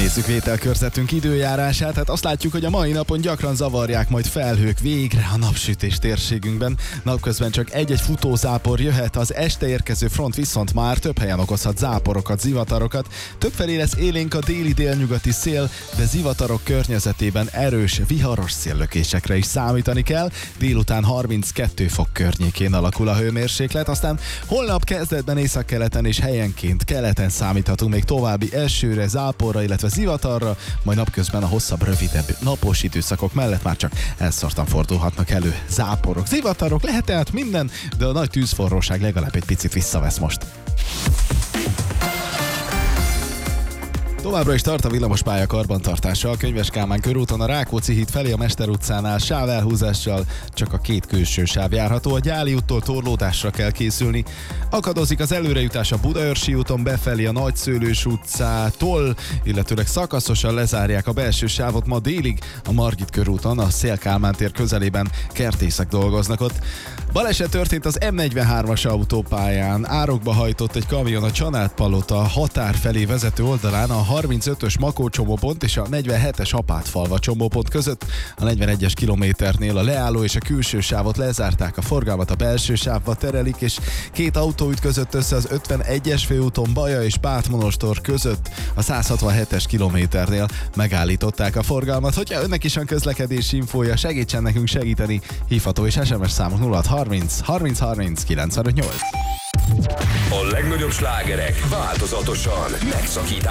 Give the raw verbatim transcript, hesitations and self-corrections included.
Nézzük vételkörzetünk időjárását, hát azt látjuk, hogy a mai napon gyakran zavarják majd felhők végre a napsütés térségünkben. Napközben csak egy-egy futózápor jöhet, az este érkező front viszont már több helyen okozhat záporokat, zivatarokat. Többfelé lesz élénk a déli-délnyugati szél, de zivatarok környezetében erős, viharos széllökésekre is számítani kell. Délután harminckettő fok környékén alakul a hőmérséklet, aztán holnap kezdetben északkeleten és helyenként keleten számíthatunk még további esőre, záporra, illetve zivatarra, majd napközben a hosszabb, rövidebb napos időszakok mellett már csak elszórtan fordulhatnak elő záporok, zivatarok, lehet tehát minden, de a nagy tűzforróság legalább egy picit visszavesz most. Továbbra is tart a villamospálya karbantartása a Könyves Kálmán körúton, a Rákóczi híd felé a Mester utcánál sávelhúzással csak a két külső sáv járható, a Gyáli úttól torlódásra kell készülni. Akadozik az előrejutás a Budaörsi úton befelé a Nagyszőlős utcától, illetőleg szakaszosan lezárják a belső sávot ma délig, a Margit körúton, a Széll-Kálmán tér közelében kertészek dolgoznak ott. Baleset történt az M negyvenhármas autópályán, árokba hajtott egy kamion a Csanádpalota határ felé vezető oldalán a harmincötös Makó csomópont és a negyvenhetes Apátfalva csomópont között. A negyvenegyes kilométernél a leálló és a külső sávot lezárták, a forgalmat a belső sávba terelik, és két autó ütközött össze az ötvenegyes főúton Baja és Bátmonostor között. A száz hatvanhetes kilométernél megállították a forgalmat. Hogyha önnek is van közlekedési infója, segítsen nekünk segíteni, hívható és es em es számunk nulla harminc harminc harminc kilencvenöt nyolc. A legnagyobb slágerek változatosan megszakítás